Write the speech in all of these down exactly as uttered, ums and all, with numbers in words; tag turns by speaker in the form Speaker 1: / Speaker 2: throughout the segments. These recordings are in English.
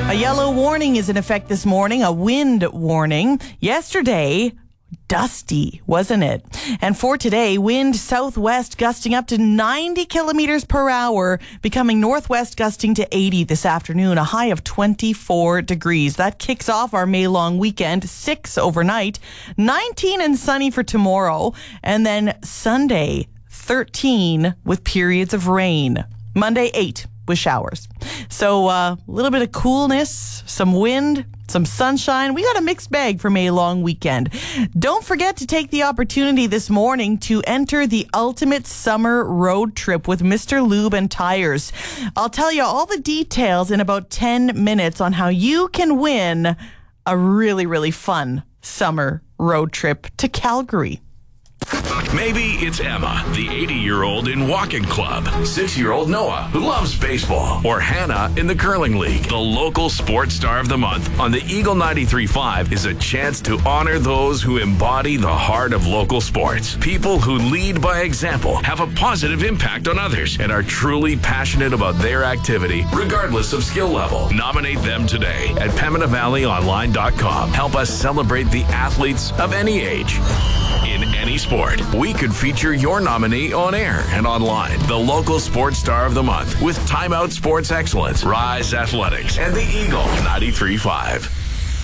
Speaker 1: A yellow warning is in effect this morning, a wind warning. Yesterday, dusty, wasn't it? And for today, wind southwest gusting up to ninety kilometers per hour, becoming northwest gusting to eighty this afternoon, a high of twenty-four degrees. That kicks off our May-long weekend, six overnight, nineteen and sunny for tomorrow, and then Sunday, thirteen with periods of rain. Monday, eight with showers. So uh, a little bit of coolness, some wind, some sunshine. We got a mixed bag for May long weekend. Don't forget to take the opportunity this morning to enter the ultimate summer road trip with Mister Lube and Tires. I'll tell you all the details in about ten minutes on how you can win a really, really fun summer road trip to Calgary.
Speaker 2: Maybe it's Emma, the eighty-year-old in walking club, six-year-old Noah, who loves baseball, or Hannah in the curling league. The local sports star of the month on the Eagle ninety-three point five is a chance to honor those who embody the heart of local sports. People who lead by example, have a positive impact on others, and are truly passionate about their activity, regardless of skill level. Nominate them today at Pembina Valley Online dot com. Help us celebrate the athletes of any age. In any sport, we could feature your nominee on air and online. The local sports star of the month with Time Out Sports Excellence, Rise Athletics, and the Eagle ninety-three point five.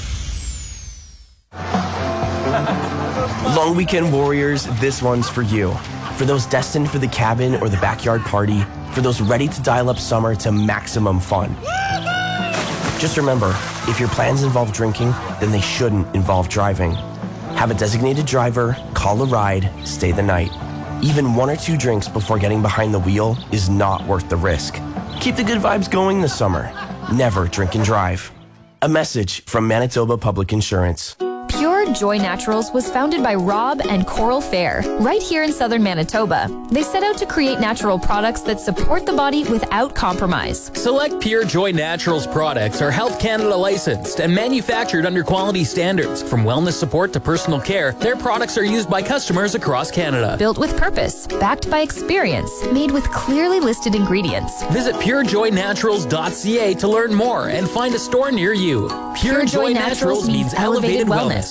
Speaker 3: Long weekend warriors, this one's for you. For those destined for the cabin or the backyard party, for those ready to dial up summer to maximum fun. Just remember, if your plans involve drinking, then they shouldn't involve driving. Have a designated driver, call a ride, stay the night. Even one or two drinks before getting behind the wheel is not worth the risk. Keep the good vibes going this summer. Never drink and drive. A message from Manitoba Public Insurance.
Speaker 4: Pure Joy Naturals was founded by Rob and Coral Fair, right here in southern Manitoba. They set out to create natural products that support the body without compromise.
Speaker 5: Select Pure Joy Naturals products are Health Canada licensed and manufactured under quality standards. From wellness support to personal care, their products are used by customers across Canada.
Speaker 4: Built with purpose, backed by experience, made with clearly listed ingredients.
Speaker 5: Visit pure joy naturals dot c a to learn more and find a store near you. Pure, Pure Joy, Joy Naturals means elevated wellness.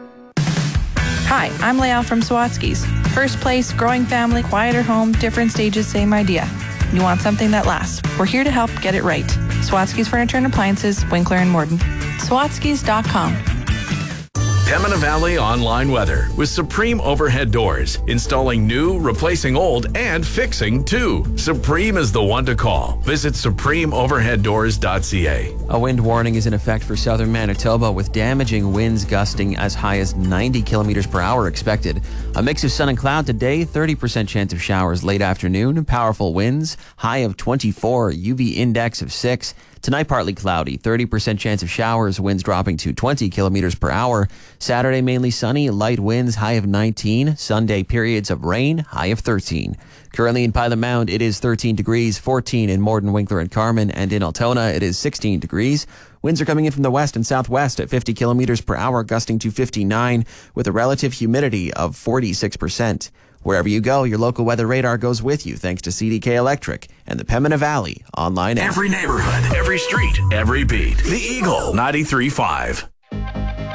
Speaker 6: Hi, I'm Leal from Sawatsky's. First place, growing family, quieter home, different stages, same idea. You want something that lasts. We're here to help get it right. Sawatsky's Furniture and Appliances, Winkler and Morden. Sawatsky's dot com.
Speaker 2: Pembina Valley Online Weather with Supreme Overhead Doors. Installing new, replacing old, and fixing too. Supreme is the one to call. Visit supreme overhead doors dot c a.
Speaker 7: A wind warning is in effect for southern Manitoba with damaging winds gusting as high as ninety kilometers per hour expected. A mix of sun and cloud today, thirty percent chance of showers late afternoon, powerful winds, high of twenty-four, U V index of six. Tonight, partly cloudy, thirty percent chance of showers, winds dropping to twenty kilometers per hour. Saturday, mainly sunny, light winds, high of nineteen. Sunday, periods of rain, high of thirteen. Currently in Pilot Mound, it is thirteen degrees, fourteen in Morden, Winkler, and Carman, and in Altona, it is sixteen degrees. Winds are coming in from the west and southwest at fifty kilometers per hour, gusting to fifty-nine, with a relative humidity of forty-six percent. Wherever you go, your local weather radar goes with you thanks to C D K Electric and the Pembina Valley Online app.
Speaker 2: Every neighborhood, every street, every beat. The Eagle ninety-three point five.